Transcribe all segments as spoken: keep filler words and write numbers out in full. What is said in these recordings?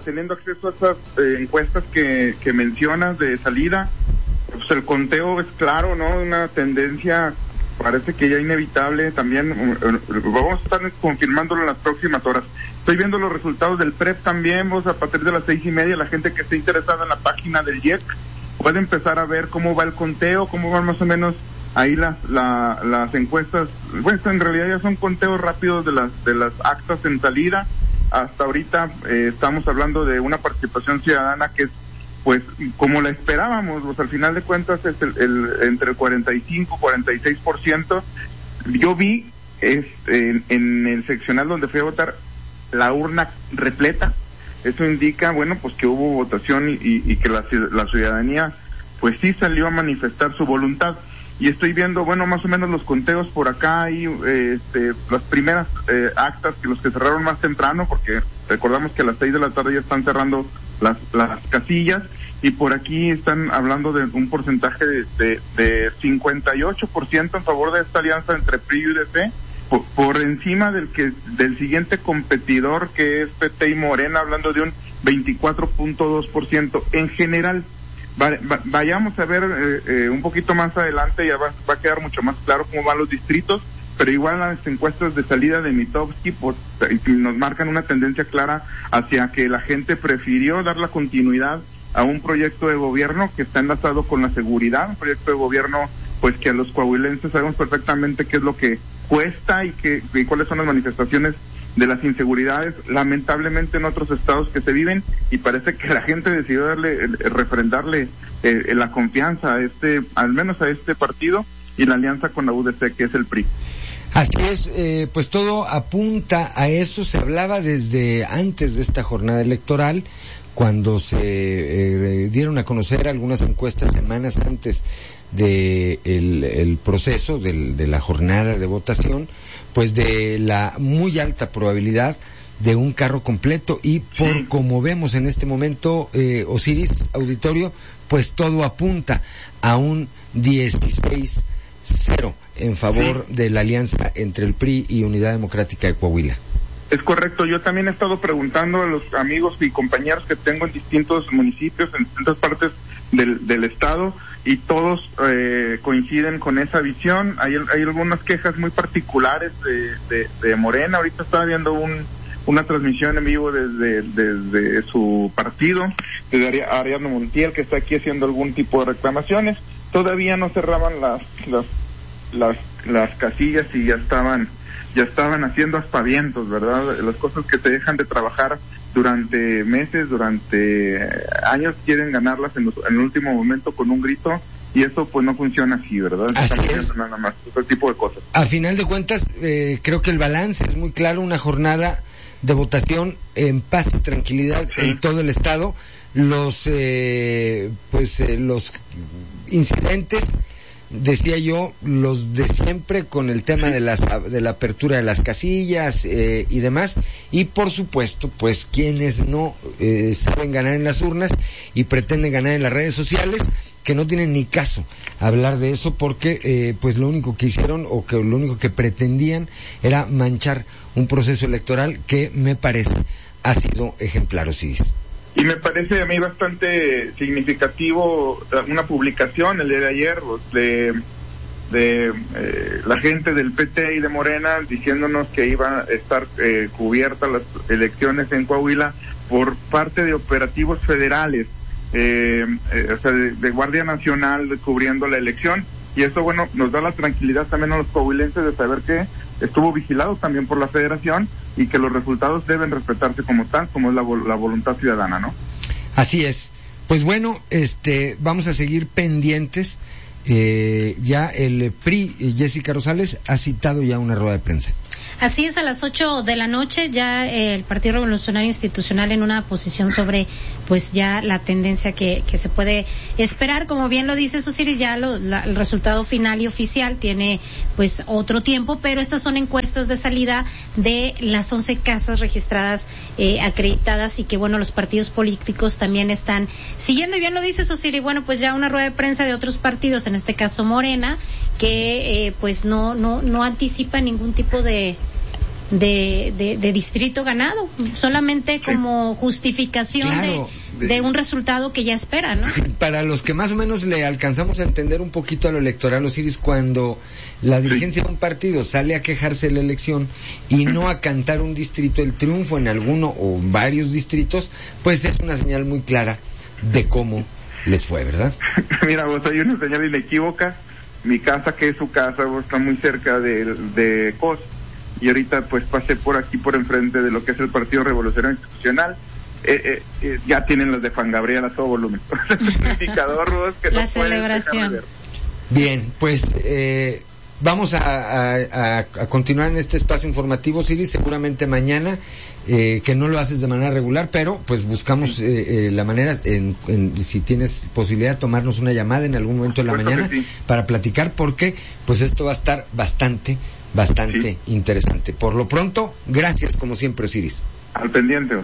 teniendo acceso a esas eh, encuestas que, que mencionas de salida, pues el conteo es claro, ¿no? Una tendencia parece que ya inevitable también. Vamos a estar confirmándolo en las próximas horas. Estoy viendo los resultados del P R E P también, vos a partir de las seis y media, la gente que esté interesada en la página del I E C puede empezar a ver cómo va el conteo, cómo van más o menos ahí las la, las encuestas. Bueno, en realidad ya son conteos rápidos de las de las actas en salida. Hasta ahorita eh, estamos hablando de una participación ciudadana que es, pues, como la esperábamos, pues al final de cuentas es el, el entre el cuarenta y cinco, cuarenta y seis por ciento. Yo vi es, en, en el seccional donde fui a votar la urna repleta. Eso indica, bueno, pues que hubo votación y, y, y que la, la ciudadanía, pues sí salió a manifestar su voluntad. Y estoy viendo, bueno, más o menos los conteos por acá y eh, este, las primeras eh, actas, que los que cerraron más temprano, porque recordamos que a las seis de la tarde ya están cerrando las, las casillas, y por aquí están hablando de un porcentaje de, de, de cincuenta y ocho por ciento en favor de esta alianza entre P R I y U D C, por, por encima del que del siguiente competidor, que es P T y Morena, hablando de un veinticuatro punto dos por ciento en general. Va, va, vayamos a ver eh, eh, un poquito más adelante, ya va, va a quedar mucho más claro cómo van los distritos, pero igual las encuestas de salida de Mitofsky pues, nos marcan una tendencia clara hacia que la gente prefirió dar la continuidad a un proyecto de gobierno que está enlazado con la seguridad, un proyecto de gobierno pues que a los coahuilenses sabemos perfectamente qué es lo que cuesta y, que, y cuáles son las manifestaciones de las inseguridades, lamentablemente en otros estados que se viven, y parece que la gente decidió darle, eh, refrendarle eh, la confianza a este, al menos a este partido, y la alianza con la U D C, que es el P R I. Así es, eh, pues todo apunta a eso. Se hablaba desde antes de esta jornada electoral, cuando se eh, dieron a conocer algunas encuestas semanas antes de el, el proceso del, de la jornada de votación, pues de la muy alta probabilidad de un carro completo, y por sí. Como vemos en este momento, eh, Osiris, auditorio, pues todo apunta a un dieciséis cero en favor sí. de la alianza entre el P R I y Unidad Democrática de Coahuila. Es correcto, yo también he estado preguntando a los amigos y compañeros que tengo en distintos municipios, en distintas partes del, del estado, y todos eh, coinciden con esa visión. Hay, hay algunas quejas muy particulares de, de, de Morena. Ahorita estaba viendo un, una transmisión en vivo desde, desde su partido, desde Ariadno Montiel, que está aquí haciendo algún tipo de reclamaciones. Todavía no cerraban las, las, las, las casillas y ya estaban ya estaban haciendo aspavientos, ¿verdad? Las cosas que te dejan de trabajar durante meses, durante años, quieren ganarlas en, los, en el último momento con un grito, y eso pues no funciona así, ¿verdad? Así es. Nada más, ese tipo de cosas. A final de cuentas, eh, creo que el balance es muy claro, una jornada de votación en paz y tranquilidad sí. en todo el estado. Los, eh, pues, eh, los incidentes, decía yo, los de siempre, con el tema de las de la apertura de las casillas eh, y demás, y por supuesto, pues quienes no eh, saben ganar en las urnas y pretenden ganar en las redes sociales, que no tienen ni caso hablar de eso, porque eh, pues lo único que hicieron, o que lo único que pretendían, era manchar un proceso electoral que me parece ha sido ejemplar, Osiris. Y me parece a mí bastante significativo una publicación el día de ayer de, de eh, la gente del P T y de Morena diciéndonos que iban a estar eh, cubiertas las elecciones en Coahuila por parte de operativos federales, eh, eh, o sea, de, de Guardia Nacional cubriendo la elección. Y eso, bueno, nos da la tranquilidad también a los coahuilenses de saber que estuvo vigilado también por la Federación y que los resultados deben respetarse como tal, como es la, la voluntad ciudadana, ¿no? Así es. Pues bueno, este, vamos a seguir pendientes. Eh, ya el P R I, Jessica Rosales, ha citado ya una rueda de prensa. Así es, a las ocho de la noche ya eh, el Partido Revolucionario Institucional en una posición sobre pues ya la tendencia que, que se puede esperar. Como bien lo dice Osiris, ya lo, la, el resultado final y oficial tiene pues otro tiempo, pero estas son encuestas de salida de las once casas registradas, eh, acreditadas, y que bueno, los partidos políticos también están siguiendo. Y bien lo dice Osiris, bueno, pues ya una rueda de prensa de otros partidos, en este caso Morena, que eh, pues no no no anticipa ningún tipo de de, de, de distrito ganado, solamente como justificación claro. de, de un resultado que ya espera, ¿no? Para los que más o menos le alcanzamos a entender un poquito a lo electoral, Osiris, cuando la dirigencia de un partido sale a quejarse de la elección y no a cantar un distrito, el triunfo en alguno o varios distritos, pues es una señal muy clara de cómo les fue, ¿verdad? Mira, vos, hay una señal inequívoca. Mi casa, que es su casa, vos, está muy cerca de, de C O S, y ahorita pues pasé por aquí, por enfrente de lo que es el Partido Revolucionario Institucional. Eh, eh, eh, ya tienen los de Juan Gabriel a todo volumen. Es un indicador, vos, que la no celebración. Bien, pues eh, vamos a, a, a continuar en este espacio informativo, Siri, seguramente mañana, eh, que no lo haces de manera regular, pero pues buscamos eh, eh, la manera, en, en, si tienes posibilidad, tomarnos una llamada en algún momento de la mañana sí. para platicar, porque pues esto va a estar bastante, bastante sí. interesante. Por lo pronto, gracias como siempre, Osiris. Al pendiente.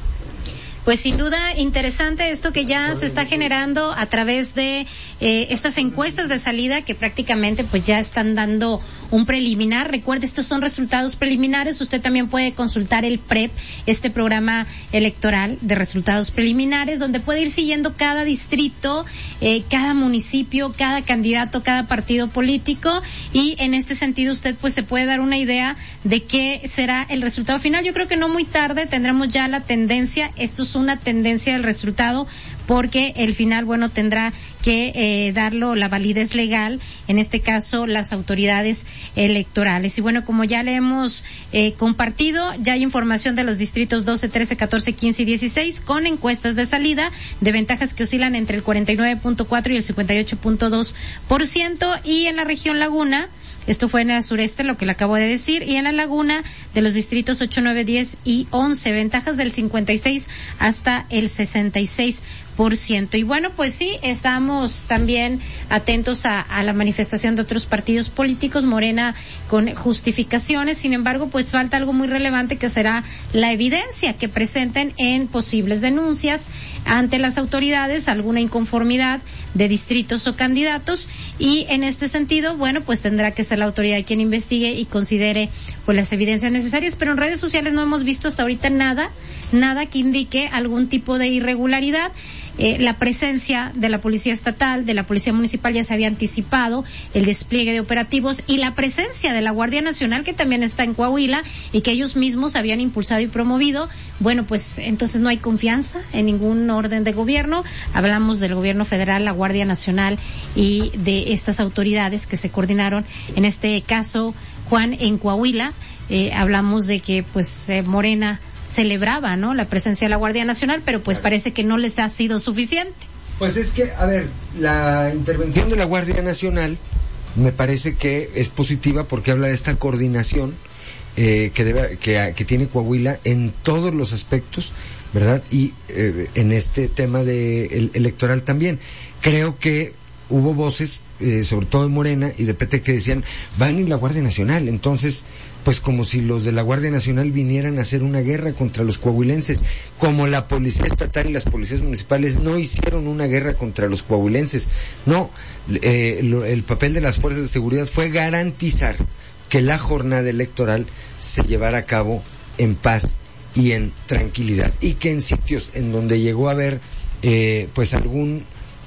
Pues sin duda interesante esto que ya se está generando a través de eh, estas encuestas de salida que prácticamente pues ya están dando un preliminar. Recuerde, estos son resultados preliminares. Usted también puede consultar el P R E P, este programa electoral de resultados preliminares, donde puede ir siguiendo cada distrito, eh, cada municipio, cada candidato, cada partido político, y en este sentido usted pues se puede dar una idea de qué será el resultado final. Yo creo que no muy tarde tendremos ya la tendencia. Estos una tendencia del resultado, porque el final, bueno, tendrá que eh, darlo la validez legal, en este caso las autoridades electorales. Y bueno, como ya le hemos eh, compartido, ya hay información de los distritos doce, trece, catorce, quince y dieciséis con encuestas de salida de ventajas que oscilan entre el cuarenta y nueve punto cuatro y el cincuenta y ocho punto dos por ciento, y en la región Laguna, esto fue en el sureste, lo que le acabo de decir, y en la laguna de los distritos ocho, nueve, diez y once, ventajas del cincuenta y seis hasta el sesenta y seis por ciento. Y bueno, pues sí, estamos también atentos a, a la manifestación de otros partidos políticos, Morena con justificaciones. Sin embargo, pues falta algo muy relevante, que será la evidencia que presenten en posibles denuncias ante las autoridades, alguna inconformidad de distritos o candidatos, y en este sentido, bueno, pues tendrá que ser la autoridad quien investigue y considere pues las evidencias necesarias, pero en redes sociales no hemos visto hasta ahorita nada, nada que indique algún tipo de irregularidad. Eh, la presencia de la Policía Estatal, de la Policía Municipal, ya se había anticipado el despliegue de operativos, y la presencia de la Guardia Nacional, que también está en Coahuila y que ellos mismos habían impulsado y promovido. Bueno, pues entonces no hay confianza en ningún orden de gobierno. Hablamos del gobierno federal, la Guardia Nacional y de estas autoridades que se coordinaron. En este caso, Juan, en Coahuila, eh, hablamos de que pues eh, Morena celebraba, ¿no?, la presencia de la Guardia Nacional, pero pues parece que no les ha sido suficiente. Pues es que, a ver, la intervención de la Guardia Nacional me parece que es positiva, porque habla de esta coordinación eh, que, debe, que, que tiene Coahuila en todos los aspectos, ¿verdad? Y eh, en este tema de el, electoral también. Creo que hubo voces, eh, sobre todo de Morena y de P T, que decían, va a venir la Guardia Nacional. Entonces, pues como si los de la Guardia Nacional vinieran a hacer una guerra contra los coahuilenses, como la Policía Estatal y las policías municipales no hicieron una guerra contra los coahuilenses. No, eh, lo, el papel de las fuerzas de seguridad fue garantizar que la jornada electoral se llevara a cabo en paz y en tranquilidad, y que en sitios en donde llegó a haber eh, pues algún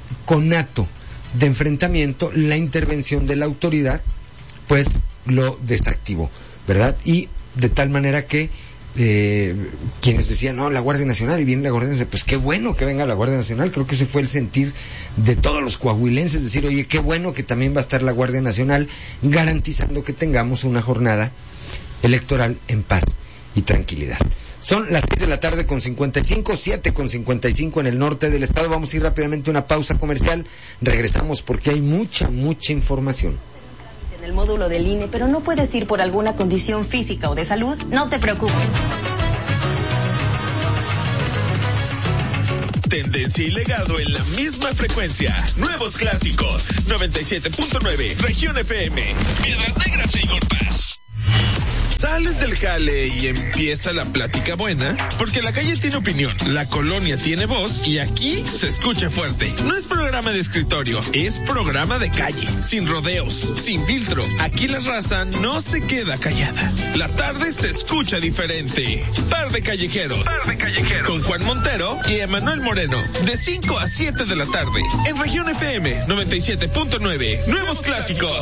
conato de enfrentamiento, la intervención de la autoridad pues lo desactivó, ¿verdad? Y de tal manera que eh, quienes decían, no, la Guardia Nacional, y viene la Guardia Nacional, pues qué bueno que venga la Guardia Nacional. Creo que ese fue el sentir de todos los coahuilenses, decir, oye, qué bueno que también va a estar la Guardia Nacional, garantizando que tengamos una jornada electoral en paz y tranquilidad. Son las seis de la tarde con cincuenta y cinco, siete con cincuenta y cinco en el norte del estado. Vamos a ir rápidamente a una pausa comercial. Regresamos porque hay mucha, mucha información. En el módulo del I N E, pero no puedes ir por alguna condición física o de salud, no te preocupes. Tendencia y legado en la misma frecuencia. Nuevos clásicos. noventa y siete punto nueve, Región F M. Piedras Negras e Igorpaz. Sales del jale y empieza la plática buena, porque la calle tiene opinión, la colonia tiene voz y aquí se escucha fuerte. No es programa de escritorio, es programa de calle, sin rodeos, sin filtro. Aquí la raza no se queda callada. La tarde se escucha diferente. Tarde Callejeros. Tarde Callejeros. Con Juan Montero y Emanuel Moreno. De cinco a siete de la tarde. En Región F M noventa y siete punto nueve. Nuevos clásicos.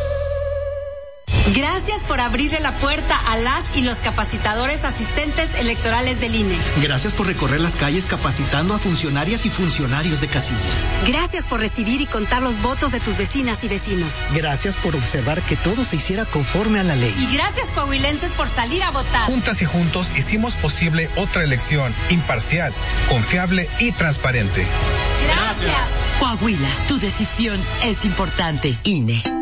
Gracias por abrirle la puerta a las y los capacitadores asistentes electorales del I N E. Gracias por recorrer las calles capacitando a funcionarias y funcionarios de casilla. Gracias por recibir y contar los votos de tus vecinas y vecinos. Gracias por observar que todo se hiciera conforme a la ley. Y gracias, coahuilenses, por salir a votar. Juntas y juntos hicimos posible otra elección imparcial, confiable y transparente. Gracias. Coahuila, tu decisión es importante. I N E.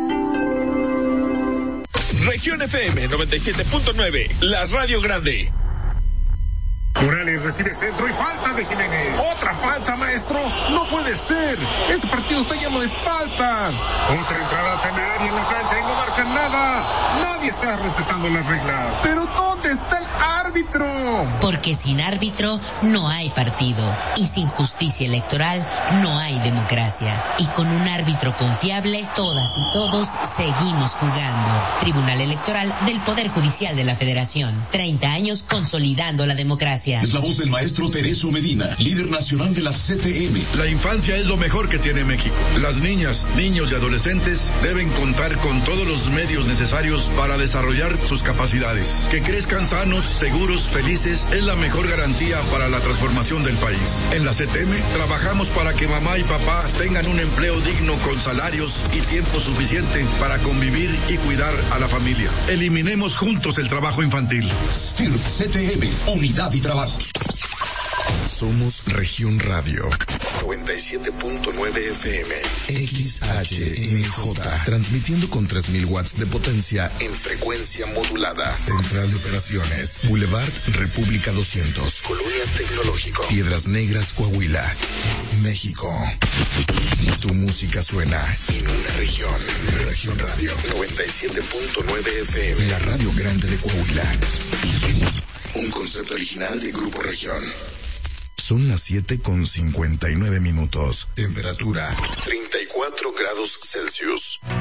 Región F M noventa y siete punto nueve, la radio grande. Morales recibe centro y falta de Jiménez. ¡Otra falta, maestro! ¡No puede ser! Este partido está lleno de faltas. Otra entrada temeraria en la cancha y no marcan nada. Nadie está respetando las reglas. ¿Pero dónde está el árbitro? Porque sin árbitro no hay partido. Y sin justicia electoral no hay democracia. Y con un árbitro confiable, todas y todos seguimos jugando. Tribunal Electoral del Poder Judicial de la Federación. treinta años consolidando la democracia. Es la voz del maestro Teresio Medina, líder nacional de la C T M. La infancia es lo mejor que tiene México. Las niñas, niños y adolescentes deben contar con todos los medios necesarios para desarrollar sus capacidades. Que crezcan sanos, seguros, felices es la mejor garantía para la transformación del país. En la C T M trabajamos para que mamá y papá tengan un empleo digno con salarios y tiempo suficiente para convivir y cuidar a la familia. Eliminemos juntos el trabajo infantil. S T I R P C T M, unidad y trabajo. Somos Región Radio noventa y siete punto nueve F M X H M J, transmitiendo con tres mil watts de potencia en frecuencia modulada. Central de Operaciones, Boulevard República doscientos, Colonia Tecnológico, Piedras Negras, Coahuila, México. Tu música suena en una región. Región Radio noventa y siete punto nueve F M, la radio grande de Coahuila. Un concepto original de Grupo Región. Son las siete con cincuenta y nueve minutos. Temperatura treinta y cuatro grados Celsius.